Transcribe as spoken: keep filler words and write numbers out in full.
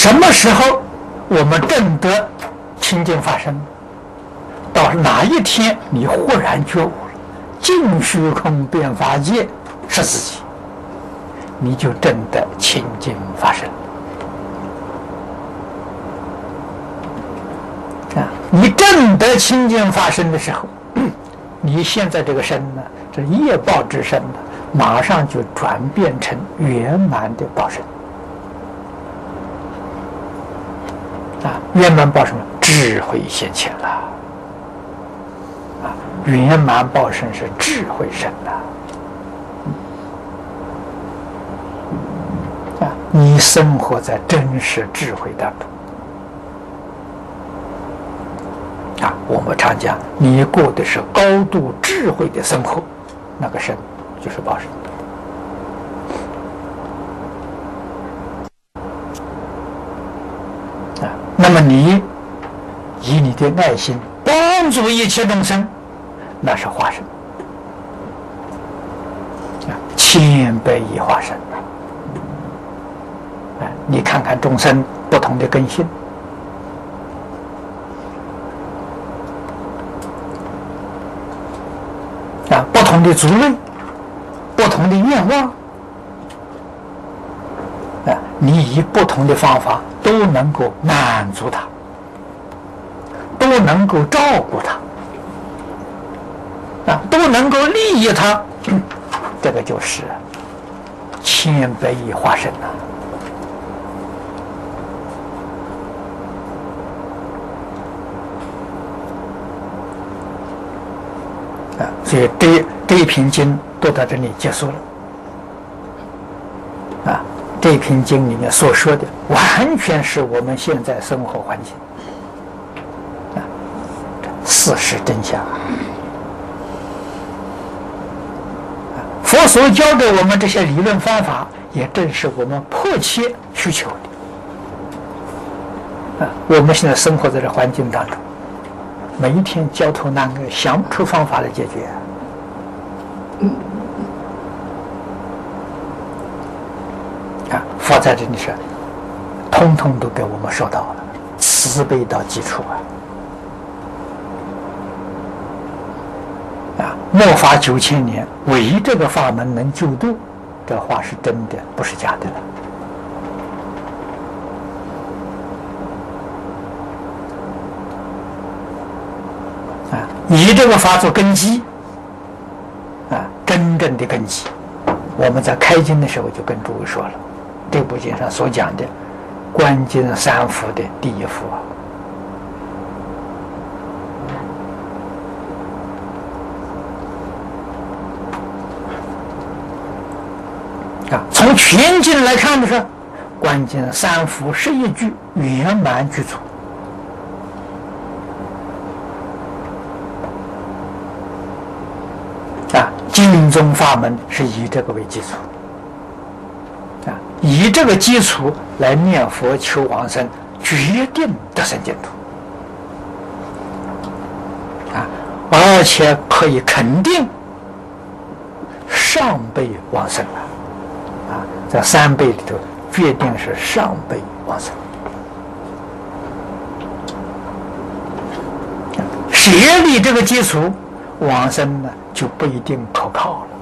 什么时候我们证得清净法身？到哪一天你忽然觉悟了，尽虚空遍法界是自己，你就证得清净法身。啊，你证得清净法身的时候，你现在这个身呢，这业报之身呢，马上就转变成圆满的报身。啊，圆满报什么？智慧现前了。啊，圆满报身是智慧身呐。啊，你生活在真实智慧当中。啊，我们常讲，你过的是高度智慧的生活，那个身就是报身。啊，那么你以你的爱心帮助一切众生，那是化身。啊，千百亿化身。啊，你看看众生不同的根性。啊，不同的族类，不同的愿望，啊，你以不同的方法都能够满足他，都能够照顾他，啊，都能够利益他，嗯，这个就是千百亿化身呐。啊，所以这这一篇经读到这里结束了。啊，这一篇经里面所说的，完全是我们现在生活环境，啊，事实真相。啊，佛所教给我们这些理论方法，也正是我们迫切需求的。啊，我们现在生活在这环境当中。每一天焦头烂额，想不出方法来解决。嗯，啊，佛在这里是，通通都给我们说到了，慈悲到基础啊！啊，末法九千年，唯这个法门能救度，这话是真的，不是假的了。以这个法做根基，啊，真正的根基，我们在开经的时候就跟诸位说了，这部经上所讲的观经三福的第一福啊，啊，从全经来看的是，观经三福十一句圆满具足。经宗法门是以这个为基础，啊，以这个基础来念佛求往生，决定得生净土，啊，而且可以肯定上辈往生了，啊，在三辈里头决定是上辈往生，设立这个基础，往生呢就不一定可靠了。